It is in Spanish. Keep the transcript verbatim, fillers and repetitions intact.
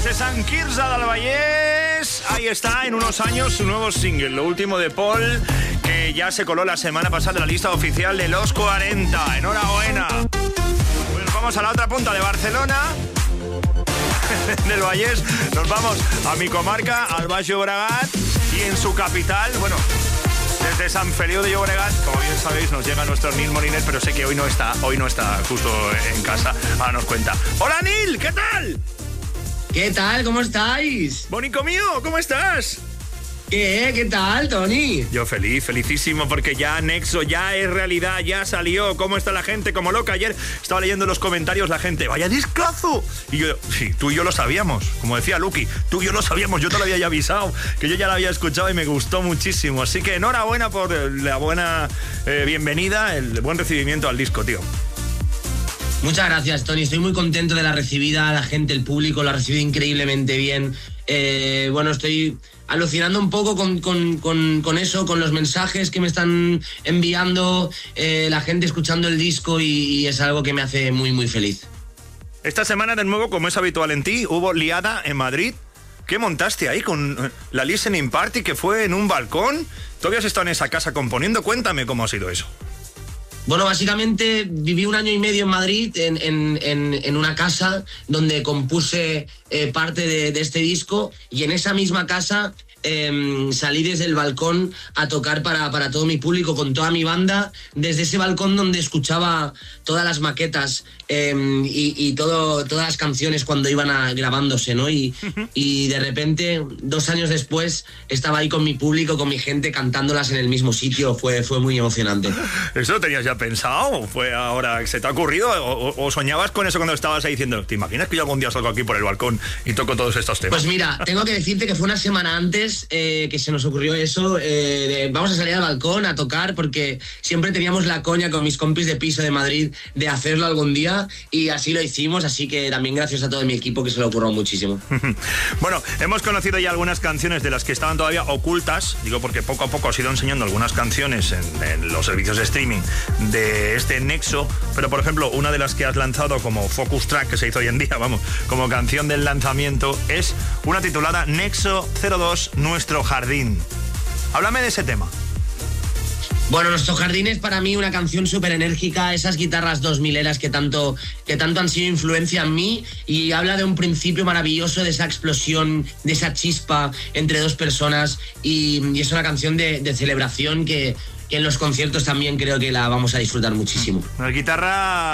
Desde Sant Quirze del Vallès, ahí está, en unos años, su nuevo single, lo último de Paul, que ya se coló la semana pasada en la lista oficial de los cuarenta. ¡Enhorabuena! Pues vamos a la otra punta de Barcelona, del Vallès. Nos vamos a mi comarca, al Baix Llobregat, y en su capital, bueno, desde Sant Feliu de Llobregat, como bien sabéis, nos llega nuestro Nil Moliner, pero sé que hoy no está, hoy no está justo en casa. Ahora nos cuenta. ¡Hola, Nil! ¿Qué tal? ¿Qué tal? ¿Cómo estáis? Bonico mío, ¿cómo estás? ¿Qué? ¿Qué tal, Tony? Yo feliz, felicísimo, porque ya Nexo ya es realidad, ya salió. ¿Cómo está la gente? Como loca. Ayer estaba leyendo en los comentarios la gente, ¡vaya discazo! Y yo, sí, tú y yo lo sabíamos. Como decía Lucky, tú y yo lo sabíamos. Yo te lo había ya avisado, que yo ya lo había escuchado y me gustó muchísimo. Así que enhorabuena por la buena eh, bienvenida, el buen recibimiento al disco, tío. Muchas gracias, Tony. Estoy muy contento de la recibida. La gente, el público lo ha recibido increíblemente bien. Eh, bueno, estoy alucinando un poco con, con, con, con eso, con los mensajes que me están enviando, eh, la gente escuchando el disco y, y es algo que me hace muy, muy feliz. Esta semana, de nuevo, como es habitual en ti, hubo liada en Madrid. ¿Qué montaste ahí con la listening party que fue en un balcón? ¿Tú habías estado en esa casa componiendo? Cuéntame cómo ha sido eso. Bueno, básicamente viví un año y medio en Madrid, en, en, en, en una casa donde compuse eh, parte de, de este disco, y en esa misma casa eh, salí desde el balcón a tocar para, para todo mi público, con toda mi banda, desde ese balcón donde escuchaba todas las maquetas eh, y, y todo, todas las canciones cuando iban a, grabándose, ¿no? Y, y de repente, dos años después, estaba ahí con mi público, con mi gente, cantándolas en el mismo sitio. Fue, fue muy emocionante. ¿Eso lo tenías ya pensado? ¿Fue ahora que se te ha ocurrido? ¿O, o soñabas con eso cuando estabas ahí diciendo, ¿te imaginas que yo algún día salgo aquí por el balcón y toco todos estos temas? Pues mira, tengo que decirte que fue una semana antes eh, que se nos ocurrió eso, eh, de, vamos a salir al balcón a tocar, porque siempre teníamos la coña con mis compis de piso de Madrid de hacerlo algún día, y así lo hicimos, así que también gracias a todo mi equipo, que se lo ocurrió muchísimo. Bueno, hemos conocido ya algunas canciones de las que estaban todavía ocultas, digo porque poco a poco has ido enseñando algunas canciones en, en los servicios de streaming de este Nexo, pero por ejemplo, una de las que has lanzado como focus track, que se hizo hoy en día, vamos, como canción del lanzamiento, es una titulada Nexo cero dos, Nuestro Jardín. Háblame de ese tema. Bueno, Nuestro Jardín es para mí una canción súper enérgica, esas guitarras dos mileras que tanto, que tanto han sido influencia en mí, y habla de un principio maravilloso, de esa explosión, de esa chispa entre dos personas, y, y es una canción de, de celebración que, que en los conciertos también creo que la vamos a disfrutar muchísimo. La guitarra